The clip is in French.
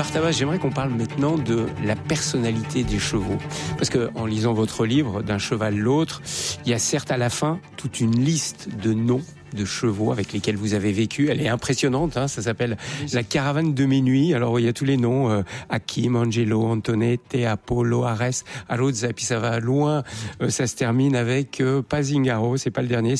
Barthabas, j'aimerais qu'on parle maintenant de la personnalité des chevaux. Parce que en lisant votre livre, D'un cheval l'autre, il y a certes à la fin toute une liste de noms de chevaux avec lesquels vous avez vécu. Elle est impressionnante, hein, ça s'appelle La caravane de minuit. Alors il y a tous les noms, Hakim, Angelo, Antonette, Apollo, Ares, Arozza, et puis ça va loin, ça se termine avec Pasingaro, c'est pas le dernier,